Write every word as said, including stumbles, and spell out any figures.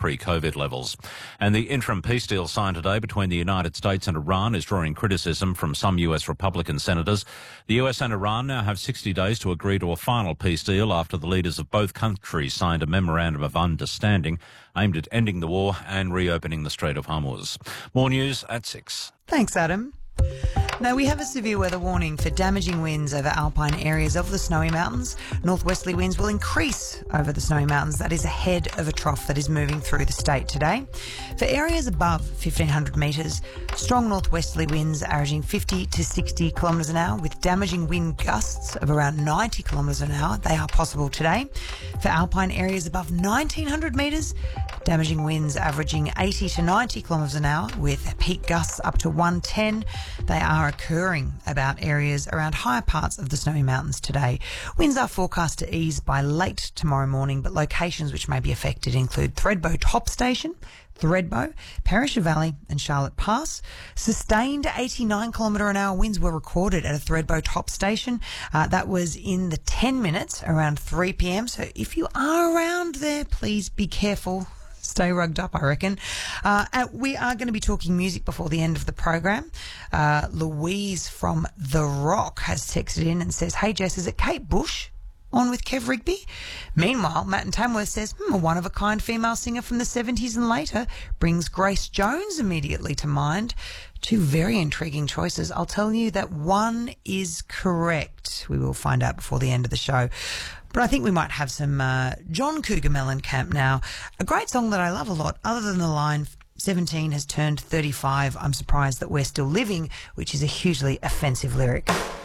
pre-COVID levels. And the interim peace deal signed today between the United States and Iran is drawing criticism from some U S Republican senators. The U S and Iran now have sixty days to agree to a final peace deal after the leaders of both countries signed a memorandum of understanding aimed at ending the war and reopening the Strait of Hormuz. More news at six. Thanks, Adam. Now, we have a severe weather warning for damaging winds over alpine areas of the Snowy Mountains. Northwesterly winds will increase over the Snowy Mountains. That is ahead of a trough that is moving through the state today. For areas above fifteen hundred metres, strong northwesterly winds averaging fifty to sixty kilometres an hour with damaging wind gusts of around ninety kilometres an hour. They are possible today. For alpine areas above nineteen hundred metres, damaging winds averaging eighty to ninety kilometres an hour with peak gusts up to one ten. They are occurring about areas around higher parts of the Snowy Mountains today. Winds are forecast to ease by late tomorrow morning, but locations which may be affected include Thredbo Top Station, Thredbo, Perisher Valley and Charlotte Pass. Sustained eighty-nine kilometre an hour winds were recorded at a Thredbo Top Station. Uh, that was in the ten minutes around three p.m. So if you are around there, please be careful. Stay rugged up, I reckon. Uh, and we are going to be talking music before the end of the program. Uh, Louise from The Rock has texted in and says, "Hey Jess, is it Kate Bush on with Kev Rigby?" Meanwhile, Matt and Tamworth says, hmm, a one-of-a-kind female singer from the seventies and later brings Grace Jones immediately to mind. Two very intriguing choices. I'll tell you that one is correct. We will find out before the end of the show. But I think we might have some uh, John Cougar Mellencamp now. A great song that I love a lot, other than the line, seventeen has turned thirty-five. I'm surprised that we're still living, which is a hugely offensive lyric.